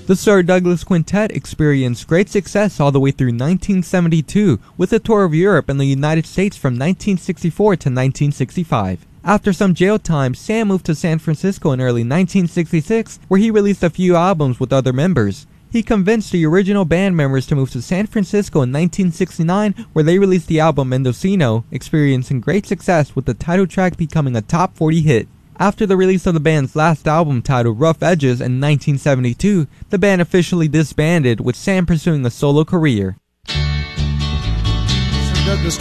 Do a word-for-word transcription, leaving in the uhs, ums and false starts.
The Sir Douglas Quintet experienced great success all the way through nineteen seventy-two, with a tour of Europe and the United States from nineteen sixty-four to nineteen sixty-five. After some jail time, Sam moved to San Francisco in early nineteen sixty-six, where he released a few albums with other members. He convinced the original band members to move to San Francisco in nineteen sixty-nine, where they released the album Mendocino, experiencing great success with the title track becoming a top forty hit. After the release of the band's last album titled Rough Edges in nineteen seventy-two, the band officially disbanded, with Sam pursuing a solo career.